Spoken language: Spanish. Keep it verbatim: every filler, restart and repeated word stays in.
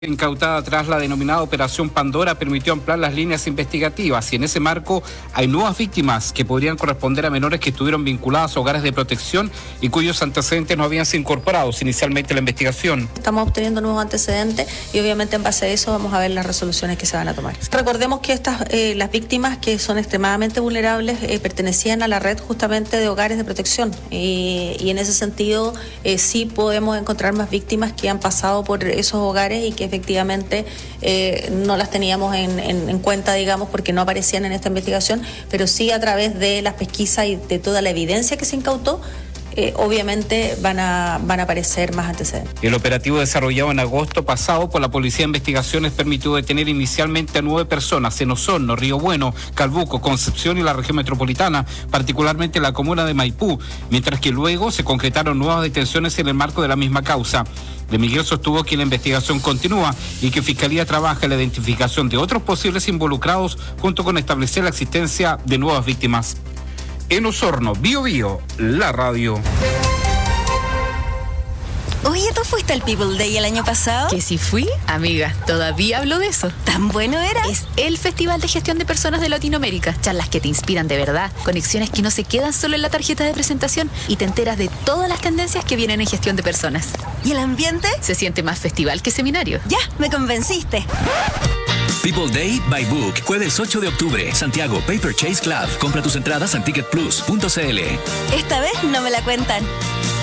Incautada tras la denominada Operación Pandora permitió ampliar las líneas investigativas y en ese marco hay nuevas víctimas que podrían corresponder a menores que estuvieron vinculadas a hogares de protección y cuyos antecedentes no habían sido incorporados inicialmente a la investigación. Estamos obteniendo nuevos antecedentes y obviamente en base a eso vamos a ver las resoluciones que se van a tomar. Recordemos que estas eh, las víctimas que son extremadamente vulnerables eh, pertenecían a la red justamente de hogares de protección y, y en ese sentido eh, sí podemos encontrar más víctimas que han pasado por esos hogares y que efectivamente eh, no las teníamos en, en, en cuenta, digamos, porque no aparecían en esta investigación, pero sí a través de las pesquisas y de toda la evidencia que se incautó, eh, obviamente van a, van a aparecer más antecedentes. El operativo desarrollado en agosto pasado por la Policía de Investigaciones permitió detener inicialmente a nueve personas en Osorno, Río Bueno, Calbuco, Concepción y la región metropolitana, particularmente en la comuna de Maipú, mientras que luego se concretaron nuevas detenciones en el marco de la misma causa. De Miguel sostuvo que la investigación continúa y que Fiscalía trabaja en la identificación de otros posibles involucrados junto con establecer la existencia de nuevas víctimas. En Osorno, Bio Bio, la radio. Oye, ¿tú fuiste al People Day el año pasado? ¿Que si fui? Amiga, todavía hablo de eso. ¿Tan bueno era? Es el Festival de Gestión de Personas de Latinoamérica. Charlas que te inspiran de verdad, conexiones que no se quedan solo en la tarjeta de presentación y te enteras de todas las tendencias que vienen en gestión de personas. ¿Y el ambiente? Se siente más festival que seminario. Ya, me convenciste. People Day by Book, jueves ocho de octubre, Santiago Paper Chase Club. Compra tus entradas en ticket plus punto c l. Esta vez no me la cuentan.